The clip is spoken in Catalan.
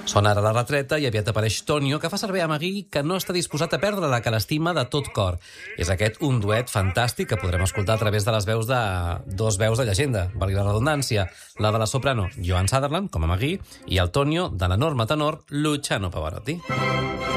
Sona ara la retreta i aviat apareix Tonio, que fa servir a Magui, que no està disposat a perdre-la, que l'estima de tot cor. És aquest un duet fantàstic que podrem escoltar a través de les veus de dos veus de llegenda, valgui la redundància, la de la soprano Joan Sutherland, com a Magui, i el Tonio de l'enorme tenor Luciano Pavarotti.